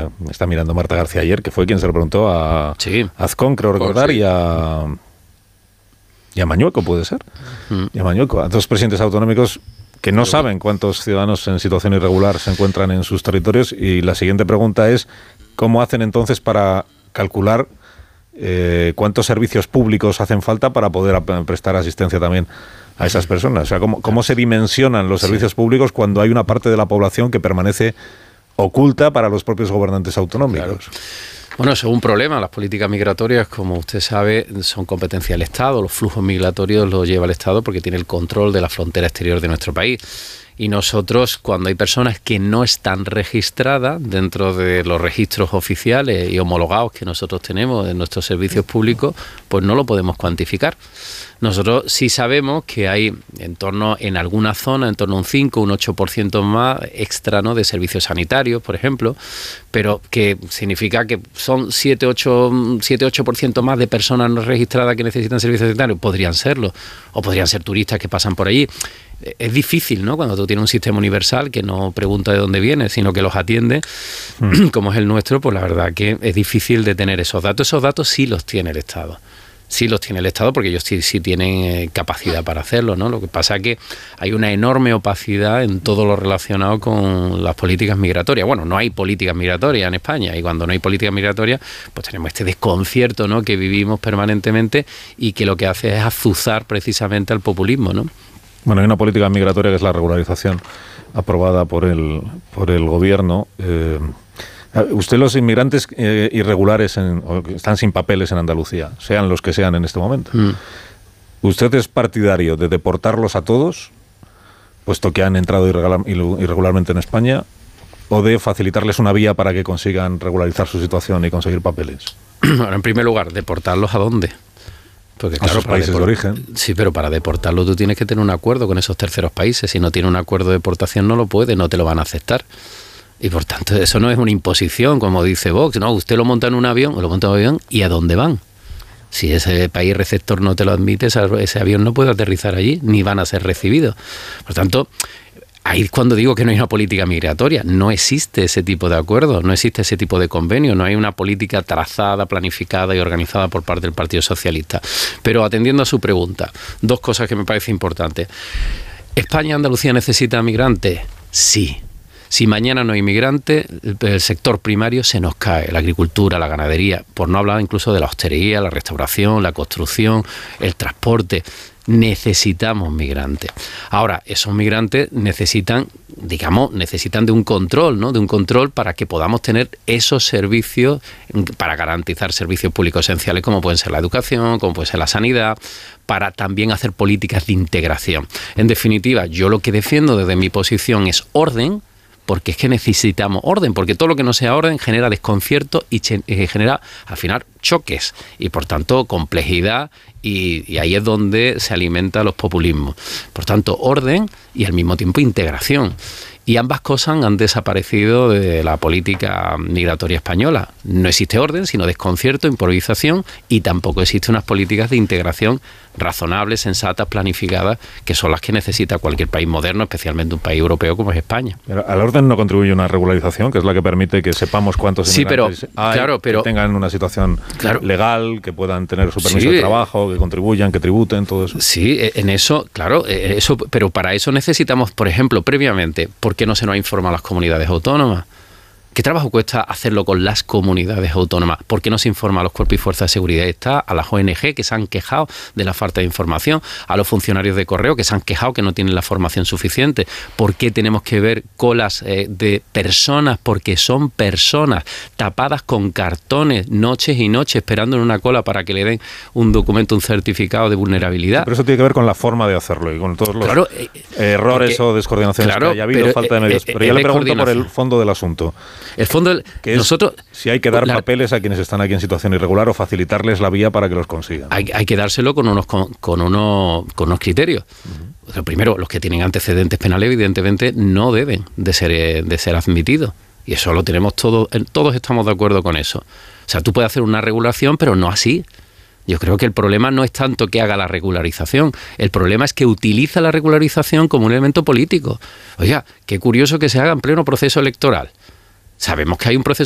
me está mirando Marta García ayer, que fue quien se lo preguntó a Azcón, creo recordar, y a Mañueco, puede ser. Y a Mañueco, a dos presidentes autonómicos que no saben cuántos ciudadanos en situación irregular se encuentran en sus territorios. Y la siguiente pregunta es, ¿cómo hacen entonces para calcular cuántos servicios públicos hacen falta para poder prestar asistencia también a esas personas? O sea, ¿cómo se dimensionan los servicios públicos cuando hay una parte de la población que permanece oculta para los propios gobernantes autonómicos? Claro. Bueno, eso es un problema. Las políticas migratorias, como usted sabe, son competencia del Estado. Los flujos migratorios los lleva el Estado porque tiene el control de la frontera exterior de nuestro país. Y nosotros, cuando hay personas que no están registradas dentro de los registros oficiales y homologados que nosotros tenemos en nuestros servicios públicos, pues no lo podemos cuantificar. Nosotros sí sabemos que hay en alguna zona, en torno a un 5, un 8% más extra, ¿no?, de servicios sanitarios, por ejemplo, pero que significa que son 7-8% más de personas no registradas que necesitan servicios sanitarios. Podrían serlo, o podrían ser turistas que pasan por allí. Es difícil, ¿no?, cuando tú tienes un sistema universal que no pregunta de dónde viene, sino que los atiende, como es el nuestro, pues la verdad que es difícil de tener esos datos. Esos datos sí los tiene el Estado. Sí los tiene el Estado porque ellos sí tienen capacidad para hacerlo, ¿no? Lo que pasa es que hay una enorme opacidad en todo lo relacionado con las políticas migratorias. Bueno, no hay políticas migratorias en España, y cuando no hay políticas migratorias, pues tenemos este desconcierto, ¿no?, que vivimos permanentemente y que lo que hace es azuzar precisamente al populismo, ¿no? Bueno, hay una política migratoria que es la regularización aprobada por el gobierno. Usted, los inmigrantes irregulares o que están sin papeles en Andalucía, sean los que sean en este momento, ¿usted es partidario de deportarlos a todos, puesto que han entrado irregularmente en España, o de facilitarles una vía para que consigan regularizar su situación y conseguir papeles? Bueno, en primer lugar, ¿deportarlos a dónde? Porque, claro, a sus países de origen. Sí, pero para deportarlo tú tienes que tener un acuerdo con esos terceros países. Si no tienes un acuerdo de deportación, no te lo van a aceptar. Y por tanto, eso no es una imposición, como dice Vox. No, usted lo monta en un avión, o lo monta en un avión, ¿y a dónde van? Si ese país receptor no te lo admite, ese avión no puede aterrizar allí, ni van a ser recibidos. Por tanto, ahí es cuando digo que no hay una política migratoria. No existe ese tipo de acuerdo, no existe ese tipo de convenio, no hay una política trazada, planificada y organizada por parte del Partido Socialista. Pero atendiendo a su pregunta, dos cosas que me parecen importantes. ¿España y Andalucía necesita migrantes? Sí. Si mañana no hay migrantes, el sector primario se nos cae, la agricultura, la ganadería, por no hablar incluso de la hostelería, la restauración, la construcción, el transporte. Necesitamos migrantes. Ahora, esos migrantes necesitan de un control, ¿no?, de un control para que podamos tener esos servicios, para garantizar servicios públicos esenciales como pueden ser la educación, como puede ser la sanidad, para también hacer políticas de integración. En definitiva, yo lo que defiendo desde mi posición es orden, porque es que necesitamos orden, porque todo lo que no sea orden genera desconcierto y genera, al final, choques y, por tanto, complejidad, y ahí es donde se alimentan los populismos. Por tanto, orden y, al mismo tiempo, integración. Y ambas cosas han desaparecido de la política migratoria española. No existe orden, sino desconcierto, improvisación, y tampoco existen unas políticas de integración razonables, sensatas, planificadas, que son las que necesita cualquier país moderno, especialmente un país europeo como es España. Pero al orden no contribuye una regularización, que es la que permite que sepamos cuántos inmigrantes hay, que tengan una situación legal, que puedan tener su permiso de trabajo, que contribuyan, que tributen, todo eso. Sí, en eso, claro, pero para eso necesitamos, por ejemplo, previamente, ¿por qué no se nos ha informado a las comunidades autónomas? ¿Qué trabajo cuesta hacerlo con las comunidades autónomas? ¿Por qué no se informa a los cuerpos y fuerzas de seguridad del Estado, a las ONG que se han quejado de la falta de información, a los funcionarios de correo que se han quejado que no tienen la formación suficiente? ¿Por qué tenemos que ver colas de personas? Porque son personas tapadas con cartones noches y noches esperando en una cola para que le den un documento, un certificado de vulnerabilidad. Pero eso tiene que ver con la forma de hacerlo y con todos los errores o descoordinaciones que haya habido, falta de medios. Pero yo le pregunto por el fondo del asunto. El fondo, que es si hay que dar papeles a quienes están aquí en situación irregular o facilitarles la vía para que los consigan. Hay que dárselo con unos criterios. Uh-huh. Primero, los que tienen antecedentes penales evidentemente no deben de ser admitidos. Y eso lo tenemos todos estamos de acuerdo con eso. O sea, tú puedes hacer una regulación, pero no así. Yo creo que el problema no es tanto que haga la regularización, el problema es que utiliza la regularización como un elemento político. Oiga, qué curioso que se haga en pleno proceso electoral. Sabemos que hay un proceso